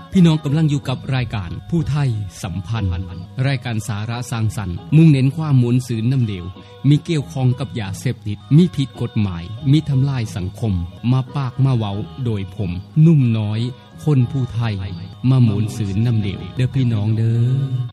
พี่น้องกำลังอยู่กับรายการผู้ไทยสัมพันธ์รายการสาระสร้างสรรค์มุ่งเน้นความหมุนสืนน้ำเหลวมีเกี่ยวข้องกับยาเสพติดมีผิดกฎหมายมีทำลายสังคมมาปากมาเว้าโดยผมนุ่มน้อยคนผู้ไทยมาหมุนสืนน้ำเหลวเด้อพี่น้องเด้อ